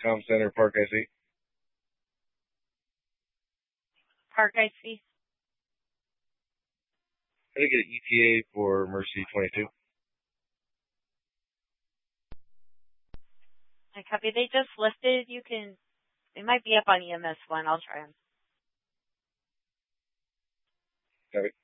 Com Center, Park IC. Park IC. I did get an ETA for Mercy 22. I copy. They just listed. It might be up on EMS one. I'll try them. Copy.